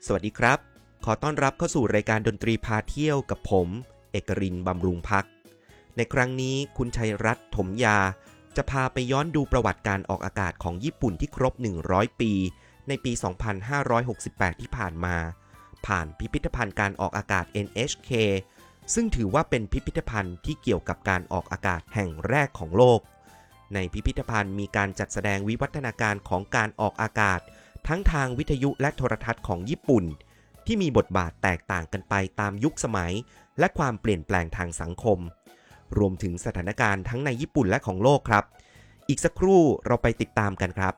สวัสดีครับขอต้อนรับเข้าสู่รายการดนตรีพาเที่ยวกับผมเอกรินทร์บำรุงพักในครั้งนี้คุณชัยรัตน์ถมยาจะพาไปย้อนดูประวัติการออกอากาศของญี่ปุ่นที่ครบ100ปีในปี2568ที่ผ่านมาผ่านพิพิธภัณฑ์การออกอากาศ NHK ซึ่งถือว่าเป็นพิพิธภัณฑ์ที่เกี่ยวกับการออกอากาศแห่งแรกของโลกในพิพิธภัณฑ์มีการจัดแสดงวิวัฒนาการของการออกอากาศทั้งทางวิทยุและโทรทัศน์ของญี่ปุ่นที่มีบทบาทแตกต่างกันไปตามยุคสมัยและความเปลี่ยนแปลงทางสังคมรวมถึงสถานการณ์ทั้งในญี่ปุ่นและของโลกครับอีกสักครู่เราไปติดตามกันครับ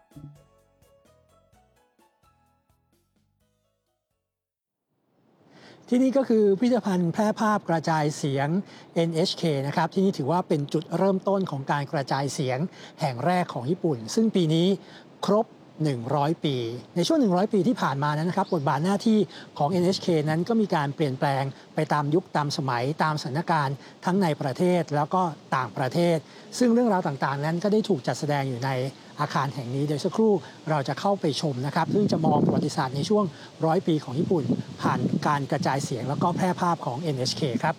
ที่นี่ก็คือพิพิธภัณฑ์แพร่ภาพกระจายเสียง NHK นะครับที่นี่ถือว่าเป็นจุดเริ่มต้นของการกระจายเสียงแห่งแรกของญี่ปุ่นซึ่งปีนี้ครบ100 ปีในช่วง100 ปีที่ผ่านมานั้นนะครับบทบาทหน้าที่ของ NHK นั้นก็มีการเปลี่ยนแปลงไปตามยุคตามสมัยตามสถานการณ์ทั้งในประเทศแล้วก็ต่างประเทศซึ่งเรื่องราวต่างๆนั้นก็ได้ถูกจัดแสดงอยู่ในอาคารแห่งนี้โดยสักครู่เราจะเข้าไปชมนะครับซึ่งจะมองประวัติศาสตร์ในช่วง100 ปีของญี่ปุ่นผ่านการกระจายเสียงแล้วก็แพร่ภาพของ NHK ครับ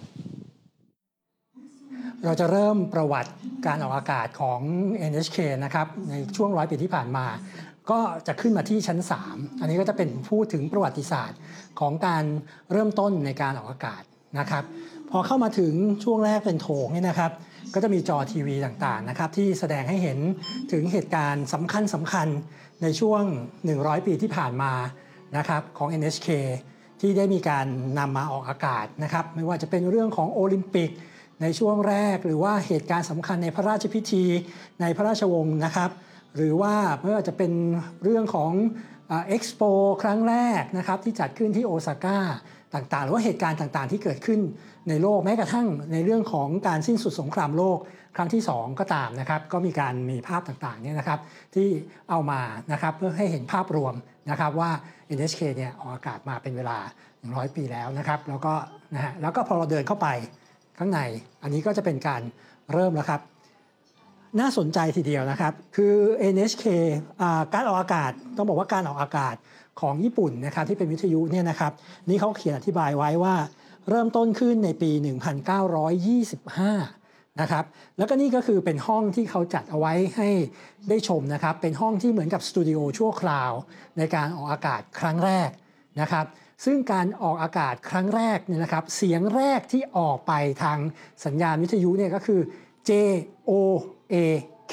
เราจะเริ่มประวัติการออกอากาศของ NHK นะครับในช่วง100 ปีที่ผ่านมาก็จะขึ้นมาที่ชั้น 3อันนี้ก็จะเป็นพูดถึงประวัติศาสตร์ของการเริ่มต้นในการออกอากาศนะครับพอเข้ามาถึงช่วงแรกเป็นโถงนี่นะครับก็จะมีจอทีวีต่างๆนะครับที่แสดงให้เห็นถึงเหตุการณ์สำคัญในช่วง100 ปีที่ผ่านมานะครับของ NHK ที่ได้มีการนำมาออกอากาศนะครับไม่ว่าจะเป็นเรื่องของโอลิมปิกในช่วงแรกหรือว่าเหตุการณ์สำคัญในพระราชพิธีในพระราชวงศ์นะครับหรือว่าไม่ว่าจะเป็นเรื่องของเอ็กซ์โปครั้งแรกนะครับที่จัดขึ้นที่โอซาก้าต่างๆหรือว่าเหตุการณ์ต่างๆที่เกิดขึ้นในโลกแม้กระทั่งในเรื่องของการสิ้นสุดสงครามโลกครั้งที่2ก็ตามนะครับก็มีภาพต่างๆเนี่ยนะครับที่เอามานะครับเพื่อให้เห็นภาพรวมนะครับว่า NHK เนี่ยออกอากาศมาเป็นเวลา100 ปีแล้วนะครับแล้วก็พอเราเดินเข้าไปข้างในอันนี้ก็จะเป็นการเริ่มแล้วครับน่าสนใจทีเดียวนะครับคือ NHK การออกอากาศต้องบอกว่าการออกอากาศของญี่ปุ่นนะครับที่เป็นวิทยุเนี่ยนะครับนี่เขาเขียนอธิบายไว้ว่าเริ่มต้นขึ้นในปี 1925 นะครับแล้วก็นี่ก็คือเป็นห้องที่เขาจัดเอาไว้ให้ได้ชมนะครับเป็นห้องที่เหมือนกับสตูดิโอชั่วคราวในการออกอากาศครั้งแรกนะครับซึ่งการออกอากาศครั้งแรกเนี่ยนะครับเสียงแรกที่ออกไปทางสัญญาณวิทยุเนี่ยก็คือ JOAK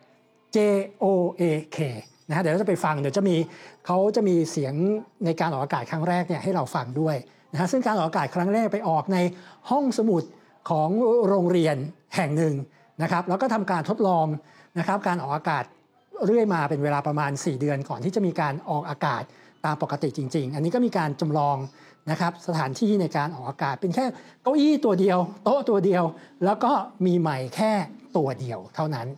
JOAK นะฮะเดี๋ยวเราจะไปฟังเขาจะมีเสียงในการออกอากาศครั้งแรกเนี่ยให้เราฟังด้วยนะฮะซึ่งการออกอากาศครั้งแรกไปออกในห้องสมุดของโรงเรียนแห่งหนึ่งนะครับแล้วก็ทำการทดลองนะครับการออกอากาศเรื่อยมาเป็นเวลาประมาณ4 เดือนก่อนที่จะมีการออกอากาศตามปกติจริงๆอันนี้ก็มีการจำลองนะครับสถานที่ในการออกอากาศเป็นแค่เก้าอี้ตัวเดียวโต๊ะตัวเดียวแล้วก็มีไมค์แค่ตัวเดียวเท่านั้น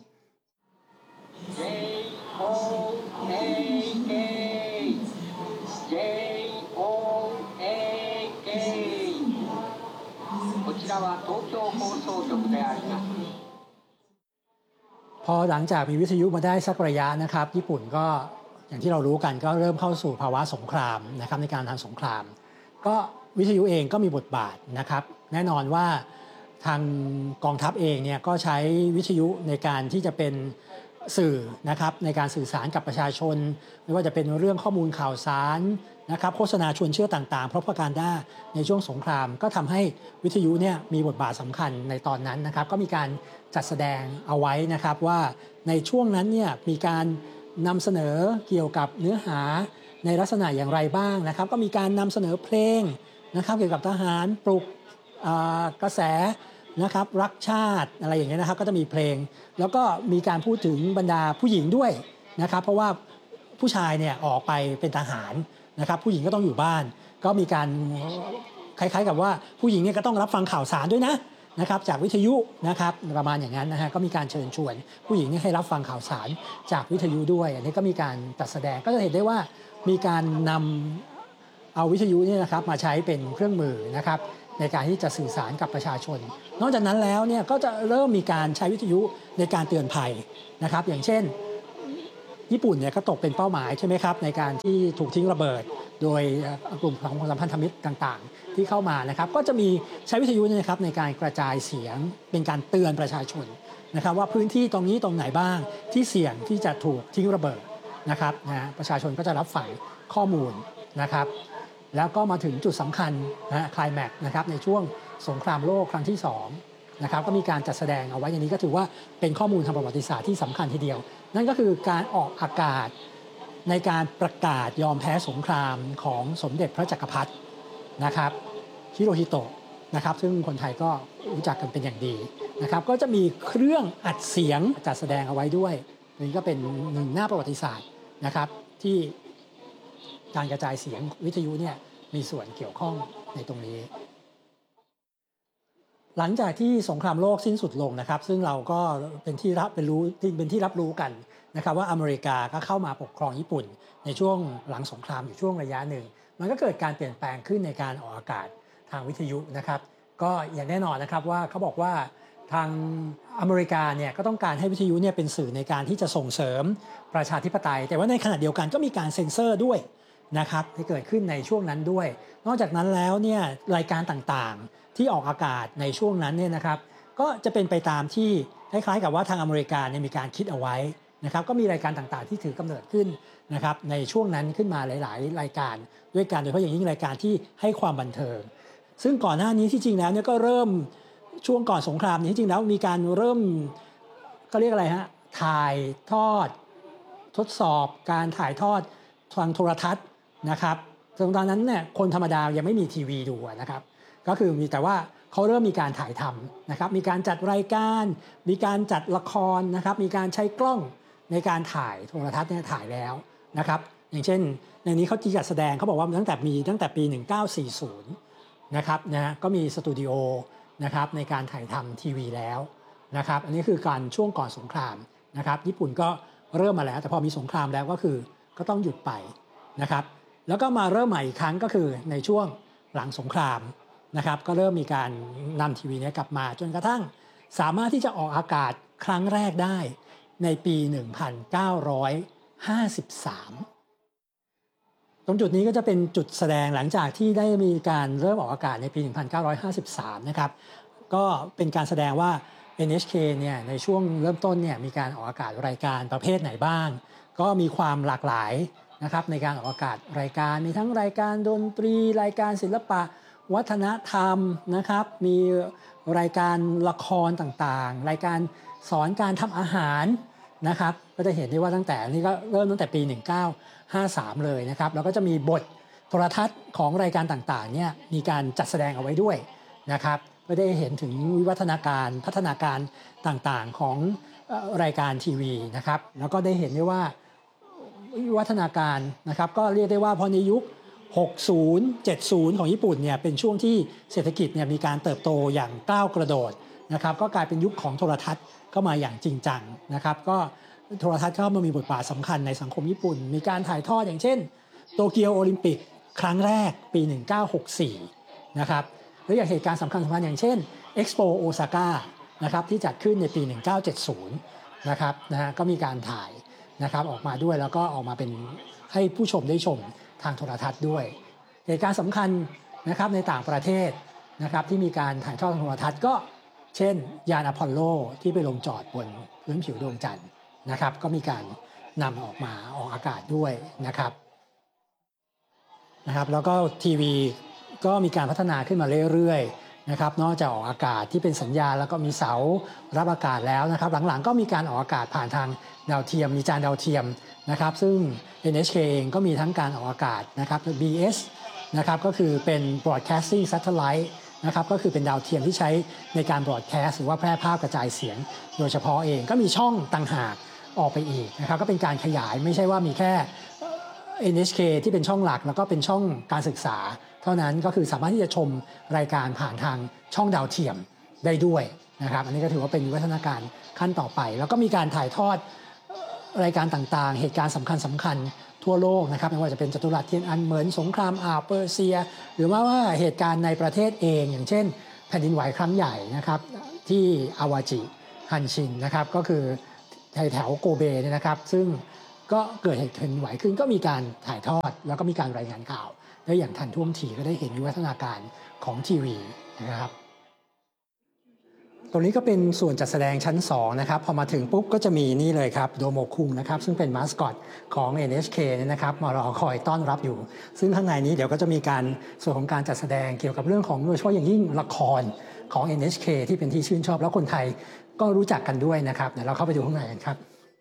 พอหลังจากมีวิทยุมาได้สักระยะนะครับญี่ปุ่นก็อย่างที่เรารู้กันก็เริ่มเข้าสู่ภาวะสงครามนะครับในการทำสงครามก็วิทยุเองก็มีบทบาทนะครับแน่นอนว่าทางกองทัพเองเนี่ยก็ใช้วิทยุในการที่จะเป็นสื่อนะครับในการสื่อสารกับประชาชนไม่ว่าจะเป็นเรื่องข้อมูลข่าวสารนะครับโฆษณาชวนเชื่อต่างๆเพราะpropagandaการด้าในช่วงสงครามก็ทำให้วิทยุเนี่ยมีบทบาทสำคัญในตอนนั้นนะครับก็มีการจัดแสดงเอาไว้นะครับว่าในช่วงนั้นเนี่ยมีการนำเสนอเกี่ยวกับเนื้อหาในลักษณะอย่างไรบ้างนะครับก็มีการนำเสนอเพลงนะครับเกี่ยวกับทหารปลุกกระแสนะครับรักชาติอะไรอย่างเงี้ยนะครับก็จะมีเพลงแล้วก็มีการพูดถึงบรรดาผู้หญิงด้วยนะครับเพราะว่าผู้ชายเนี่ยออกไปเป็นทหารนะครับผู้หญิงก็ต้องอยู่บ้านก็มีการคล้ายๆกับว่าผู้หญิงเนี่ยก็ต้องรับฟังข่าวสารด้วยนะครับจากวิทยุนะครับประมาณอย่างนั้นนะฮะก็มีการเชิญชวนผู้หญิงให้รับฟังข่าวสารจากวิทยุด้วยอันนี้ก็มีการจัดแสดงก็จะเห็นได้ว่ามีการนำเอาวิทยุนี่นะครับมาใช้เป็นเครื่องมือนะครับในการที่จะสื่อสารกับประชาชนนอกจากนั้นแล้วเนี่ยก็จะเริ่มมีการใช้วิทยุในการเตือนภัยนะครับอย่างเช่นญี่ปุ่นเนี่ยก็ตกเป็นเป้าหมายใช่ไหมครับในการที่ถูกทิ้งระเบิดโดยกลุ่มของสัมพันธมิตรต่างๆที่เข้ามานะครับก็จะมีใช้วิทยุนะครับในการกระจายเสียงเป็นการเตือนประชาชนนะครับว่าพื้นที่ตรงนี้ตรงไหนบ้างที่เสี่ยงที่จะถูกทิ้งระเบิดนะครับประชาชนก็จะรับฟังข้อมูลนะครับแล้วก็มาถึงจุดสำคัญไคลแม็กซ์นะครับในช่วงสงครามโลกครั้งที่2นะครับก็มีการจัดแสดงเอาไว้อย่างนี้ก็ถือว่าเป็นข้อมูลทางประวัติศาสตร์ที่สำคัญทีเดียวนั่นก็คือการออกอากาศในการประกาศยอมแพ้สงครามของสมเด็จพระจักรพรรดินะครับฮิโรฮิโตะนะครับซึ่งคนไทยก็รู้จักกันเป็นอย่างดีนะครับก็จะมีเครื่องอัดเสียงจัดแสดงเอาไว้ด้วยนี่ก็เป็นหนึ่งหน้าประวัติศาสตร์นะครับที่การกระจายเสียงวิทยุเนี่ยมีส่วนเกี่ยวข้องในตรงนี้หลังจากที่สงครามโลกสิ้นสุดลงนะครับซึ่งเราก็เป็นที่รับรู้กันนะครับว่าอเมริกาก็เข้ามาปกครองญี่ปุ่นในช่วงหลังสงครามอยู่ช่วงระยะหนึ่งมันก็เกิดการเปลี่ยนแปลงขึ้นในการออกอากาศทางวิทยุนะครับก็อย่างแน่นอนนะครับว่าเขาบอกว่าทางอเมริกาเนี่ยก็ต้องการให้วิทยุเนี่ยเป็นสื่อในการที่จะส่งเสริมประชาธิปไตยแต่ว่าในขณะเดียวกันก็มีการเซ็นเซอร์ด้วยนะครับที่เกิดขึ้นในช่วงนั้นด้วยนอกจากนั้นแล้วเนี่ยรายการต่างๆที่ออกอากาศในช่วงนั้นเนี่ยนะครับก็จะเป็นไปตามที่คล้ายๆกับว่าทางอเมริกาเนี่ยมีการคิดเอาไว้นะครับก็มีรายการต่างๆที่ถือกำเนิดขึ้นนะครับในช่วงนั้นขึ้นมาหลายๆรายการด้วยกันโดยเฉพาะอย่างยิ่งรายการที่ให้ความบันเทิงซึ่งก่อนหน้านี้ที่จริงแล้วเนี่ยก็เริ่มช่วงก่อนสงครามนี้จริงแล้วมีการเริ่มก็เรียกอะไรฮะถ่ายทอดทดสอบการถ่ายทอดทางโทรทัศน์นะครับตอนนั้นเนี่ยคนธรรมดายังไม่มีทีวีดูนะครับก็คือมีแต่ว่าเขาเริ่มมีการถ่ายทำนะครับมีการจัดรายการมีการจัดละครนะครับมีการใช้กล้องในการถ่ายโทรทัศน์เนี่ยถ่ายแล้วนะครับอย่างเช่นในนี้เขาจัดแสดงเขาบอกว่าตั้งแต่ปี 1940 นะครับก็มีสตูดิโอนะครับในการถ่ายทำทีวีแล้วนะครับอันนี้คือการช่วงก่อนสงครามนะครับญี่ปุ่นก็เริ่มมาแล้วแต่พอมีสงครามแล้วก็คือก็ต้องหยุดไปนะครับแล้วก็มาเริ่มใหม่อีกครั้งก็คือในช่วงหลังสงครามนะครับก็เริ่มมีการนำทีวีนี้กลับมาจนกระทั่งสามารถที่จะออกอากาศครั้งแรกได้ในปี 1953 ตรงจุดนี้ก็จะเป็นจุดแสดงหลังจากที่ได้มีการเริ่มออกอากาศในปี 1953 นะครับก็เป็นการแสดงว่า NHK เนี่ยในช่วงเริ่มต้นเนี่ยมีการออกอากาศรายการประเภทไหนบ้างก็มีความหลากหลายนะครับในการออกอากาศรายการมีทั้งรายการดนตรีรายการศิลปะวัฒนธรรมนะครับมีรายการละครต่างๆรายการสอนการทำอาหารนะครับก็จะเห็นได้ว่าตั้งแต่นี้ก็เริ่มตั้งแต่ปี 1953 เลยนะครับแล้วก็จะมีบทโทรทัศน์ของรายการต่างๆเนี่ยมีการจัดแสดงเอาไว้ด้วยนะครับก็ได้เห็นถึงวิวัฒนาการพัฒนาการต่างๆของรายการทีวีนะครับแล้วก็ได้เห็นได้ว่าวิวัฒนาการนะครับก็เรียกได้ว่าพอในยุค 60 70 ของญี่ปุ่นเนี่ยเป็นช่วงที่เศรษฐกิจเนี่ยมีการเติบโตอย่างก้าวกระโดดนะครับก็กลายเป็นยุคของโทรทัศน์เข้ามาอย่างจริงจังนะครับก็โทรทัศน์เข้ามามีบทบาทสำคัญในสังคมญี่ปุ่นมีการถ่ายทอดอย่างเช่นโตเกียวโอลิมปิกครั้งแรกปี 1964 นะครับหรืออย่างเหตุการณ์สำคัญอย่างเช่น Expo Osaka นะครับที่จัดขึ้นในปี 1970 นะครับก็มีการถ่ายนะครับออกมาด้วยแล้วก็ออกมาเป็นให้ผู้ชมได้ชมทางโทรทัศน์ด้วยเหตุการณ์สำคัญนะครับในต่างประเทศนะครับที่มีการถ่ายทอดทางโทรทัศน์ก็เช่นยานอพอลโลที่ไปลงจอดบนพื้นผิวดวงจันทร์นะครับก็มีการนำออกมาออกอากาศด้วยนะครับแล้วก็ทีวีก็มีการพัฒนาขึ้นมาเรื่อยๆนะครับนอกจากออกอากาศที่เป็นสัญญาณแล้วก็มีเสารับอากาศแล้วนะครับหลังๆก็มีการออกอากาศผ่านทางดาวเทียมมีจานดาวเทียมนะครับซึ่ง NHK เองก็มีทั้งการออกอากาศนะครับ BS นะครับก็คือเป็น Broadcasting Satellite นะครับก็คือเป็นดาวเทียมที่ใช้ในการ broadcast หรือว่าแพร่ภาพกระจายเสียงโดยเฉพาะเองก็มีช่องต่างหากออกไปอีกนะครับก็เป็นการขยายไม่ใช่ว่ามีแค่ NHK ที่เป็นช่องหลักแล้วก็เป็นช่องการศึกษาเท่านั้นก็คือสามารถที่จะชมรายการผ่านทางช่องดาวเทียมได้ด้วยนะครับอันนี้ก็ถือว่าเป็นวิวัฒนาการขั้นต่อไปแล้วก็มีการถ่ายทอดรายการต่างๆเหตุการณ์สำคัญทั่วโลกนะครับไม่ว่าจะเป็นจัตุรัสเทียนอันเหมินสงครามอ่าวเปอร์เซียหรือว่าเหตุการณ์ในประเทศเองอย่างเช่นแผ่นดินไหวครั้งใหญ่นะครับที่อาวาจิฮันชินนะครับก็คือแถวโกเบเนี่ยนะครับซึ่งก็เกิดเหตุแผ่นดินไหวขึ้นก็มีการถ่ายทอดแล้วก็มีการรายงานข่าวได้อย่างทันท่วงทีก็ได้เห็นวิวัฒนาการของทีวีนะครับตรงนี้ก็เป็นส่วนจัดแสดงชั้น2นะครับพอมาถึงปุ๊บก็จะมีนี่เลยครับโดโมคุงนะครับซึ่งเป็นมาสคอตของ NHK เนี่ยนะครับมารอคอยต้อนรับอยู่ซึ่งข้างในนี้เดี๋ยวก็จะมีการส่วนของการจัดแสดงเกี่ยวกับเรื่องของโดยเฉพาะอย่างยิ่งละครของ NHK ที่เป็นที่ชื่นชอบแล้วคนไทยก็รู้จักกันด้วยนะครับเดี๋ยวเราเข้าไปดูข้างในกันครับ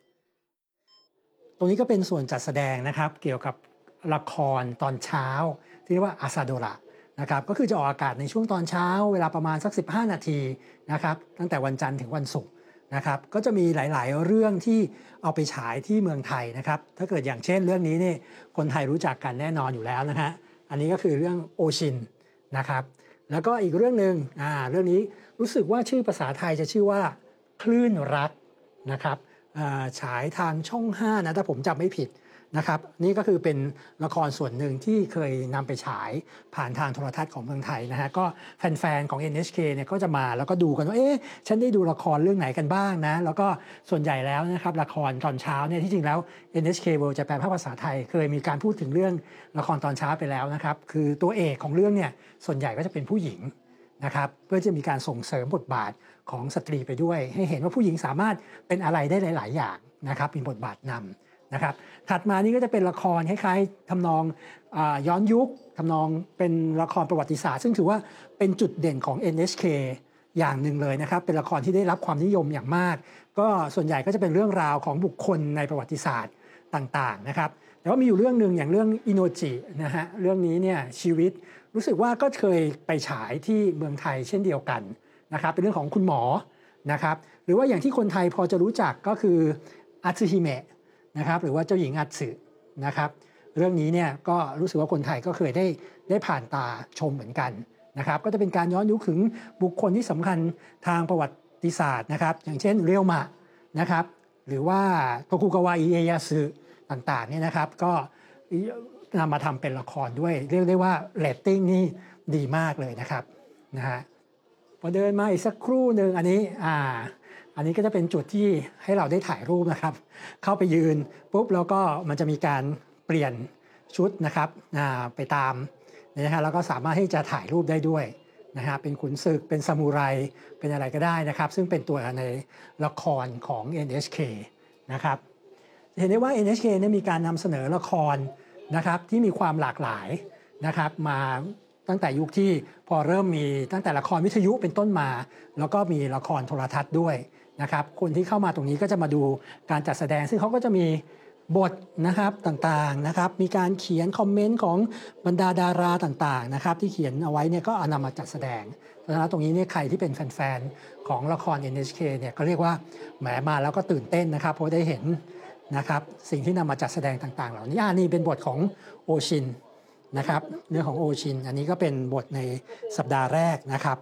ตรงนี้ก็เป็นส่วนจัดแสดงนะครับเกี่ยวกับละครตอนเช้าที่เรียกว่าอาซาโดระนะครับก็คือจะออกอากาศในช่วงตอนเช้าเวลาประมาณสัก15นาทีนะครับตั้งแต่วันจันทร์ถึงวันศุกร์นะครับก็จะมีหลายๆเรื่องที่เอาไปฉายที่เมืองไทยนะครับถ้าเกิดอย่างเช่นเรื่องนี้นี่คนไทยรู้จักกันแน่นอนอยู่แล้วนะฮะอันนี้ก็คือเรื่องโอชินนะครับแล้วก็อีกเรื่องหนึ่งเรื่องนี้รู้สึกว่าชื่อภาษาไทยจะชื่อว่าคลื่นรักนะครับฉายทางช่อง5นะถ้าผมจำไม่ผิดนะครับนี่ก็คือเป็นละครส่วนหนึ่งที่เคยนำไปฉายผ่านทางโทรทัศน์ของเมืองไทยนะฮะก็แฟนๆของ NHK เนี่ยก็จะมาแล้วก็ดูกันว่าฉันได้ดูละครเรื่องไหนกันบ้างนะแล้วก็ส่วนใหญ่แล้วนะครับละครตอนเช้าเนี่ยที่จริงแล้ว NHK World จะแปลภาษาไทยเคยมีการพูดถึงเรื่องละครตอนเช้าไปแล้วนะครับคือตัวเอกของเรื่องเนี่ยส่วนใหญ่ก็จะเป็นผู้หญิงนะครับเพื่อจะมีการส่งเสริมบทบาทของสตรีไปด้วยให้เห็นว่าผู้หญิงสามารถเป็นอะไรได้หลายๆอย่างนะครับมีบทบาทนำนะครับถัดมานี่ก็จะเป็นละครคล้ายๆทำนองย้อนยุคทำนองเป็นละครประวัติศาสตร์ซึ่งถือว่าเป็นจุดเด่นของ NHK อย่างหนึ่งเลยนะครับเป็นละครที่ได้รับความนิยมอย่างมากก็ส่วนใหญ่ก็จะเป็นเรื่องราวของบุคคลในประวัติศาสตร์ต่างๆนะครับแต่ว่ามีอยู่เรื่องหนึ่งอย่างเรื่องอิโนจินะฮะเรื่องนี้เนี่ยชีวิตรู้สึกว่าก็เคยไปฉายที่เมืองไทยเช่นเดียวกันนะครับเป็นเรื่องของคุณหมอนะครับหรือว่าอย่างที่คนไทยพอจะรู้จักก็คืออัตสึฮิเมะนะครับหรือว่าเจ้าหญิงอัตสึนะครับเรื่องนี้เนี่ยก็รู้สึกว่าคนไทยก็เคยได้ผ่านตาชมเหมือนกันนะครับก็จะเป็นการย้อนยุคถึงบุคคลที่สำคัญทางประวัติศาสตร์นะครับอย่างเช่นเรียวมะนะครับหรือว่าโทคุกาวะอิเอยาสึต่างๆเนี่ยนะครับก็นำมาทำเป็นละครด้วยเรียกได้ว่าเรตติ้งนี่ดีมากเลยนะครับนะฮะพอเดินมาอีกสักครู่หนึ่งอันนี้ก็จะเป็นจุดที่ให้เราได้ถ่ายรูปนะครับเข้าไปยืนปุ๊บแล้วก็มันจะมีการเปลี่ยนชุดนะครับไปตามนะฮะแล้วก็สามารถที่จะถ่ายรูปได้ด้วยนะฮะเป็นขุนศึกเป็นซามูไรเป็นอะไรก็ได้นะครับซึ่งเป็นตัวในละครของ NHK นะครับเห็นได้ว่า NHK เนี่ยมีการนำเสนอละครนะครับที่มีความหลากหลายนะครับมาตั้งแต่ยุคที่พอเริ่มมีตั้งแต่ละครวิทยุเป็นต้นมาแล้วก็มีละครโทรทัศน์ด้วยนะครับคนที่เข้ามาตรงนี้ก็จะมาดูการจัดแสดงซึ่งเขาก็จะมีบทนะครับต่างๆนะครับมีการเขียนคอมเมนต์ของบรรดาดาราต่างๆนะครับที่เขียนเอาไว้เนี่ยก็เอานำมาจัดแสดงแล้วตรงนี้เนี่ยใครที่เป็นแฟนๆของละคร NHK เนี่ยก็เรียกว่าแหมมาแล้วก็ตื่นเต้นนะครับเพราะได้เห็นนะครับสิ่งที่นำมาจัดแสดงต่างๆเหล่านี้นี่เป็นบทของโอชินนะครับเรื่องของโอชินอันนี้ก็เป็นบทในสัปดาห์แรกนะครับ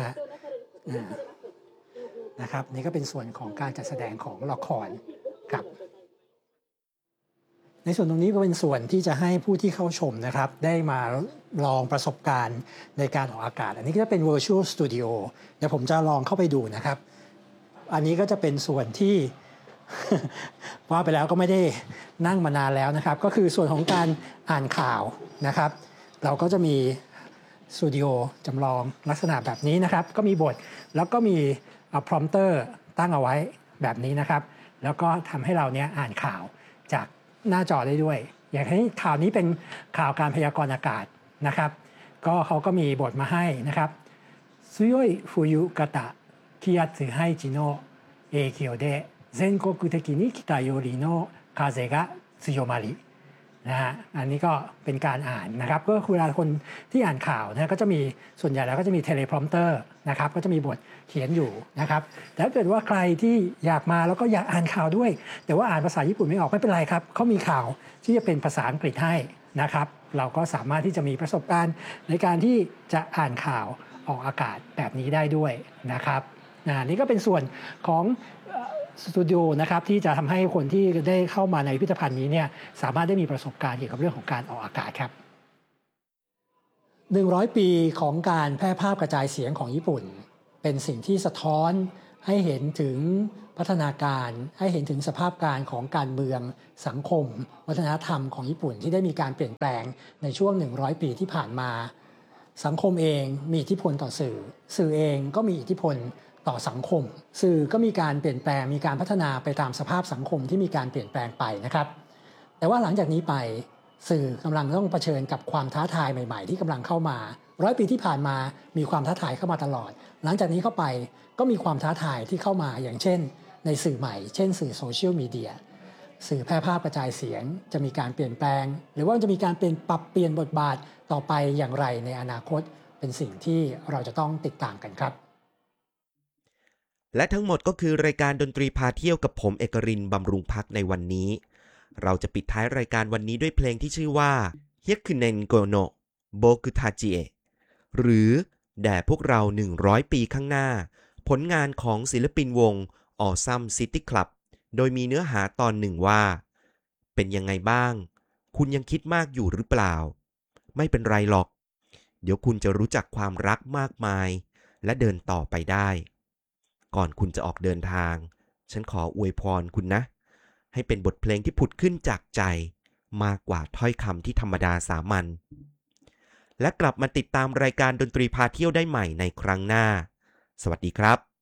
นะครับนี่ก็เป็นส่วนของการจัดแสดงของละครครับในส่วนตรงนี้ก็เป็นส่วนที่จะให้ผู้ที่เข้าชมนะครับได้มาลองประสบการณ์ในการออกอากาศอันนี้ก็จะเป็น Virtual Studio เดี๋ยวผมจะลองเข้าไปดูนะครับอันนี้ก็จะเป็นส่วนที่ ว่าไปแล้วก็ไม่ได้นั่งมานานแล้วนะครับก็คือส่วนของการอ่านข่าวนะครับเราก็จะมีสตูดิโอจำลองลักษณะแบบนี้นะครับก็มีบทแล้วก็มีพรอมเตอร์ตั้งเอาไว้แบบนี้นะครับแล้วก็ทำให้เราเนี่ยอ่านข่าวจากหน้าจอได้ด้วยอย่างที่ข่าวนี้เป็นข่าวการพยากรณ์อากาศนะครับก็เขาก็มีบทมาให้นะครับซุโยอิฟุยุกะตะคิยัตสึไฮจิโนะเอเกียวเดะ全国的に北寄りの風が強まりนะฮะอันนี้ก็เป็นการอ่านนะครับก็คือเวลาคนที่อ่านข่าวนะก็จะมีส่วนใหญ่แล้วก็จะมีเทเลพรอมเตอร์นะครับก็จะมีบทเขียนอยู่นะครับแต่ถ้าเกิดว่าใครที่อยากมาแล้วก็อยากอ่านข่าวด้วยแต่ว่าอ่านภาษาญี่ปุ่นไม่ออกไม่เป็นไรครับเขามีข่าวที่จะเป็นภาษาอังกฤษให้นะครับเราก็สามารถที่จะมีประสบการณ์ในการที่จะอ่านข่าวออกอากาศแบบนี้ได้ด้วยนะครับนี่ก็เป็นส่วนของสตูดิโอนะครับที่จะทำให้คนที่ได้เข้ามาในพิพิธภัณฑ์นี้เนี่ยสามารถได้มีประสบการณ์เกี่ยวกับเรื่องของการออกอากาศครับ100 ปีของการแพร่ภาพกระจายเสียงของญี่ปุ่นเป็นสิ่งที่สะท้อนให้เห็นถึงพัฒนาการให้เห็นถึงสภาพการของการเมืองสังคมวัฒนธรรมของญี่ปุ่นที่ได้มีการเปลี่ยนแปลงในช่วง100 ปีที่ผ่านมาสังคมเองมีอิทธิพลต่อสื่อเองก็มีอิทธิพลต่อสังคมสื่อก็มีการเปลี่ยนแปลงมีการพัฒนาไปตามสภาพสังคมที่มีการเปลี่ยนแปลงไปนะครับแต่ว่าหลังจากนี้ไปสื่อกำลังต้องเผชิญกับความท้าทายใหม่ๆที่กำลังเข้ามา100 ปีที่ผ่านมามีความท้าทายเข้ามาตลอดหลังจากนี้เข้าไปก็มีความท้าทายที่เข้ามาอย่างเช่นในสื่อใหม่เช่นสื่อโซเชียลมีเดียสื่อแพร่ภาพกระจายเสียงจะมีการเปลี่ยนแปลงหรือว่าจะมีการปรับเปลี่ยนบทบาทต่อไปอย่างไรในอนาคตเป็นสิ่งที่เราจะต้องติดตามกันครับและทั้งหมดก็คือรายการดนตรีพาเที่ยวกับผมเอกรินทร์บำรุงพักในวันนี้เราจะปิดท้ายรายการวันนี้ด้วยเพลงที่ชื่อว่าเฮียคุเนนโกโนะโบกุทาจิเอะหรือแด่พวกเรา100 ปีข้างหน้าผลงานของศิลปินวง Awesome City Club โดยมีเนื้อหาตอนหนึ่งว่าเป็นยังไงบ้างคุณยังคิดมากอยู่หรือเปล่าไม่เป็นไรหรอกเดี๋ยวคุณจะรู้จักความรักมากมายและเดินต่อไปได้ก่อนคุณจะออกเดินทางฉันขออวยพรคุณนะให้เป็นบทเพลงที่ผุดขึ้นจากใจมากกว่าถ้อยคำที่ธรรมดาสามัญและกลับมาติดตามรายการดนตรีพาเที่ยวได้ใหม่ในครั้งหน้าสวัสดีครับ